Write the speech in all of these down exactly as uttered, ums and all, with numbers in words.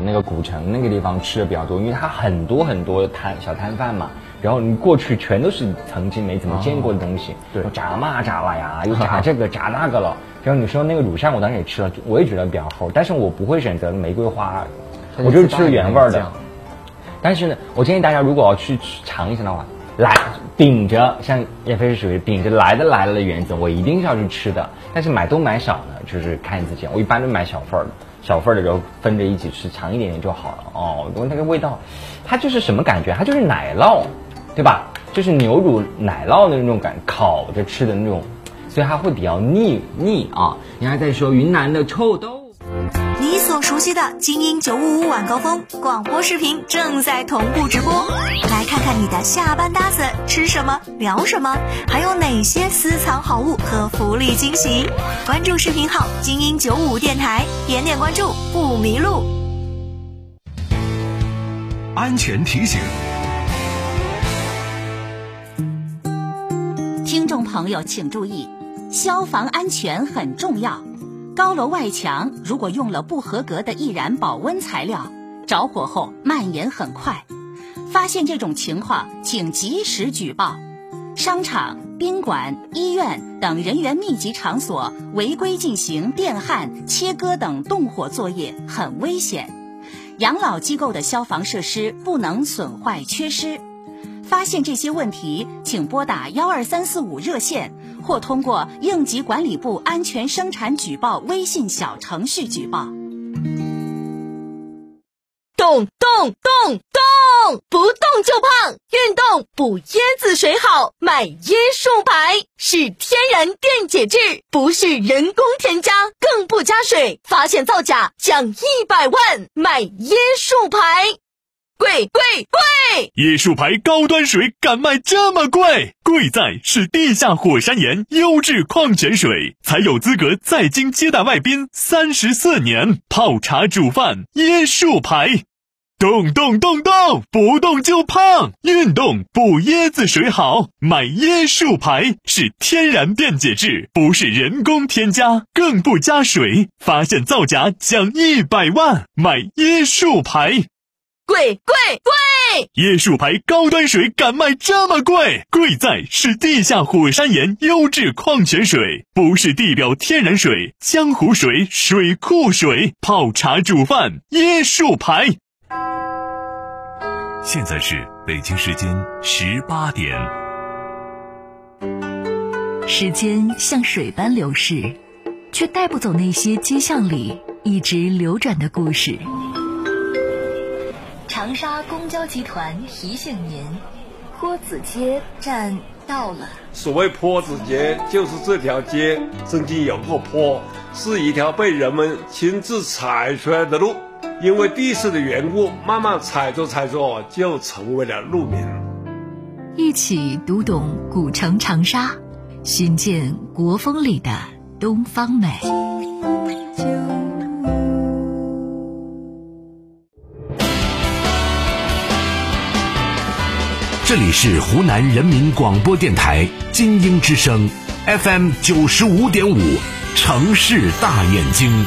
那个古城那个地方吃的比较多，因为它很多很多摊小摊贩嘛，然后你过去全都是曾经没怎么见过的东西，哦、对，炸嘛炸了呀，又炸这个炸那个了。然后你说那个乳扇，我当时也吃了，我也觉得比较齁，但是我不会选择玫瑰花，我就是吃原味的。但是呢，我建议大家如果要去尝一下的话，来秉着像叶飞是属于秉着来的来了的原则，我一定是要去吃的。但是买多买少呢，就是看自己。我一般都买小份儿的，小份儿的时候分着一起吃，尝一点点就好了。哦，我那个味道，它就是什么感觉？它就是奶酪，对吧？就是牛乳奶酪的那种感，烤着吃的那种。所以它会比较腻腻啊！你还在说云南的臭豆腐， 你所熟悉的精英九五五晚高峰广播视频正在同步直播，来看看你的下班搭子吃什么聊什么，还有哪些私藏好物和福利惊喜。关注视频号精英九五五电台，点点关注不迷路。 安全提醒， 听众朋友请注意，消防安全很重要，高楼外墙如果用了不合格的易燃保温材料，着火后蔓延很快。发现这种情况，请及时举报。商场、宾馆、医院等人员密集场所违规进行电焊、切割等动火作业很危险。养老机构的消防设施不能损坏缺失。发现这些问题，请拨打幺二三四五热线，或通过应急管理部安全生产举报微信小程序举报。 动动动动，不动就胖，运动补椰子水好，买椰树牌是天然电解质，不是人工添加，更不加水，发现造假奖一百万，买椰树牌。贵贵贵！ 椰树牌高端水敢卖这么贵？贵在是地下火山岩优质矿泉水，才有资格在京接待外宾三十四年，泡茶煮饭椰树牌。动动动动，不动就胖，运动补椰子水好，买椰树牌是天然电解质，不是人工添加，更不加水，发现造假奖一百万，买椰树牌。 贵贵贵！ 椰树牌高端水敢卖这么贵？贵在是地下火山岩优质矿泉水，不是地表天然水、江湖水、水库水，泡茶煮饭椰树牌。现在是北京时间十八点。 时间像水般流逝，却带不走那些街巷里一直流转的故事。长沙公交集团提醒您，坡子街站到了。 所谓坡子街，就是这条街曾经有过坡，是一条被人们亲自踩出来的路，因为地势的缘故，慢慢踩着踩着就成为了路名。 一起读懂古城长沙，寻见国风里的东方美。 这里是湖南人民广播电台金鹰之声 F M 九十五点五，城市大眼睛。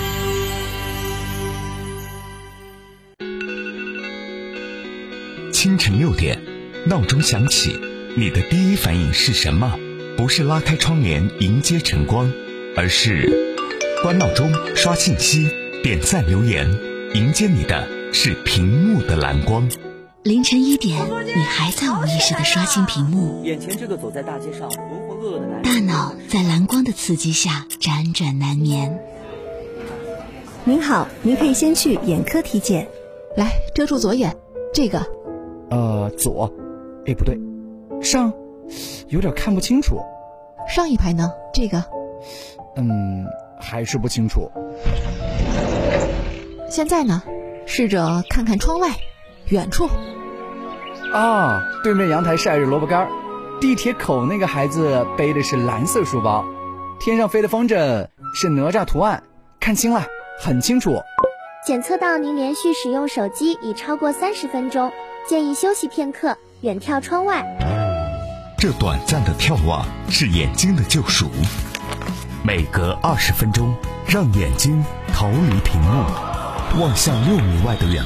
清晨六点，闹钟响起，你的第一反应是什么？不是拉开窗帘迎接晨光，而是关闹钟、刷信息、点赞留言，迎接你的是屏幕的蓝光。 凌晨一点，你还在无意识地刷新屏幕， 眼前这个走在大街上浑浑噩噩的男人， 大脑在蓝光的刺激下辗转难眠。 您好，您可以先去眼科体检。 来，遮住左眼，这个呃左，哎不对，上，有点看不清楚。 上一排呢？这个嗯，还是不清楚。 现在呢？试着看看窗外，远处。 啊，对面阳台晒着萝卜干，地铁口那个孩子背的是蓝色书包，天上飞的风筝是哪吒图案，看清了，很清楚。 检测到您连续使用手机已超过三十分钟，建议休息片刻，远眺窗外。 这短暂的眺望是眼睛的救赎，每隔二十分钟，让眼睛逃离屏幕，望向六米外的远